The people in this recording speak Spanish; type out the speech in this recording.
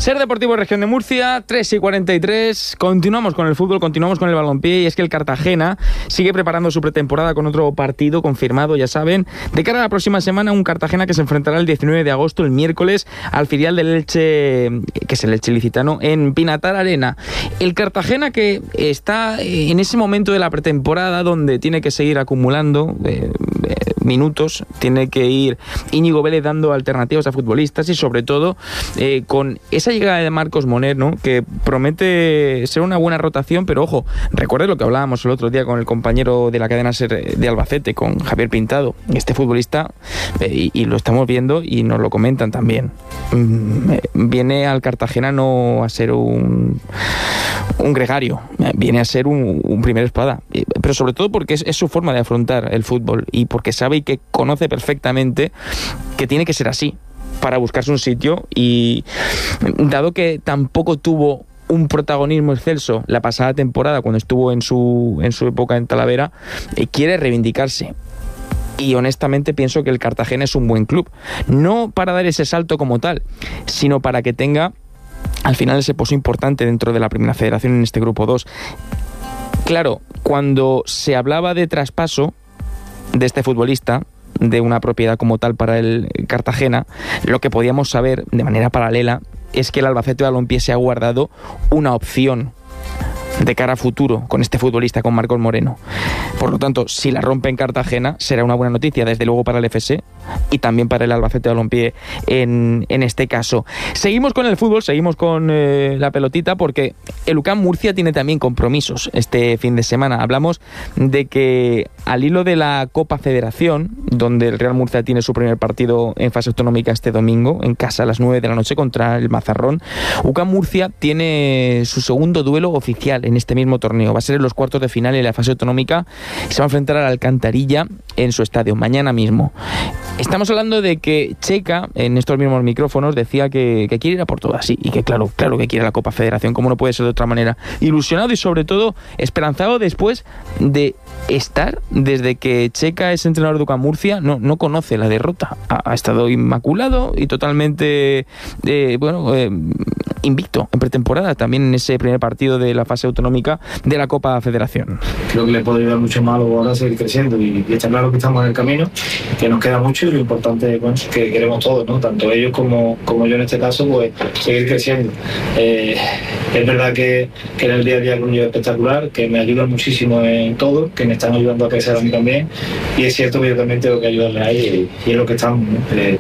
Ser Deportivo Región de Murcia, 3:43. Continuamos con el fútbol, continuamos con el balompié, y es que el Cartagena sigue preparando su pretemporada con otro partido confirmado, ya saben, de cara a la próxima semana, un Cartagena que se enfrentará el 19 de agosto, el miércoles, al filial del Elche, que es el Elche Ilicitano, en Pinatar Arena. El Cartagena que está en ese momento de la pretemporada donde tiene que seguir acumulando minutos, tiene que ir Íñigo Vélez dando alternativas a futbolistas y sobre todo con esa llegada de Marcos Moner, ¿no?, que promete ser una buena rotación, pero ojo, recuerden lo que hablábamos el otro día con el compañero de la cadena SER de Albacete, con Javier Pintado. Este futbolista, y lo estamos viendo y nos lo comentan también, viene al Cartagena no a ser un gregario, viene a ser un primer espada, pero sobre todo porque es su forma de afrontar el fútbol y porque sabe y que conoce perfectamente que tiene que ser así para buscarse un sitio, y dado que tampoco tuvo un protagonismo excelso la pasada temporada cuando estuvo en su época en Talavera, quiere reivindicarse. Y honestamente pienso que el Cartagena es un buen club, no para dar ese salto como tal, sino para que tenga al final ese pozo importante dentro de la Primera Federación en este grupo 2. Claro, cuando se hablaba de traspaso de este futbolista, de una propiedad como tal para el Cartagena, lo que podíamos saber de manera paralela es que el Albacete Balompié se ha guardado una opción de cara a futuro con este futbolista, con Marcos Moreno. Por lo tanto, si la rompe en Cartagena, será una buena noticia, desde luego para el FC y también para el Albacete Balompié en este caso. Seguimos con el fútbol, seguimos con la pelotita, porque el UCAM Murcia tiene también compromisos este fin de semana. Hablamos de que al hilo de la Copa Federación, donde el Real Murcia tiene su primer partido en fase autonómica este domingo, en casa a las 9 de la noche contra el Mazarrón, UCAM Murcia tiene su segundo duelo oficial en este mismo torneo. Va a ser en los cuartos de final en la fase autonómica y se va a enfrentar a la Alcantarilla en su estadio mañana mismo. Estamos hablando de que Checa, en estos mismos micrófonos, decía que quiere ir a por todas, sí, y que claro que quiere la Copa Federación, como no puede ser de otra manera. Ilusionado y sobre todo esperanzado después de estar, desde que Checa es entrenador de UCAM Murcia, no conoce la derrota. Ha estado inmaculado y totalmente invicto en pretemporada, también en ese primer partido de la fase autonómica de la Copa Federación. Creo que le puede ayudar mucho más ahora a seguir creciendo, y está claro que estamos en el camino, que nos queda mucho, y lo importante es que queremos todos, ¿no?, tanto ellos como yo en este caso, pues seguir creciendo. Es verdad que en el día a día con ellos es espectacular, que me ayudan muchísimo en todo, que me están ayudando a crecer a mí también, y es cierto que yo también tengo que ayudarles a ellos, y es lo que estamos, ¿no?